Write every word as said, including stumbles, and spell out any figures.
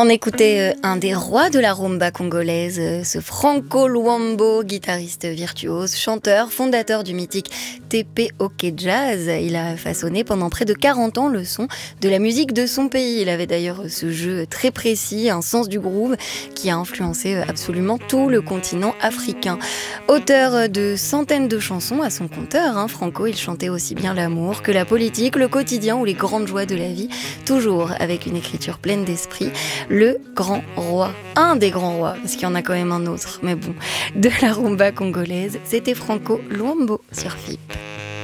On écoutait un des rois de la rumba congolaise, ce Franco Luambo, guitariste virtuose, chanteur, fondateur du mythique T P O K Jazz. Il a façonné pendant près de quarante ans le son de la musique de son pays. Il avait d'ailleurs ce jeu très précis, un sens du groove qui a influencé absolument tout le continent africain. Auteur de centaines de chansons à son compteur, hein, Franco, il chantait aussi bien l'amour que la politique, le quotidien ou les grandes joies de la vie, toujours avec une écriture pleine d'esprit. Le grand roi, un des grands rois, parce qu'il y en a quand même un autre, mais bon, de la rumba congolaise, c'était Franco Luambo sur F I P.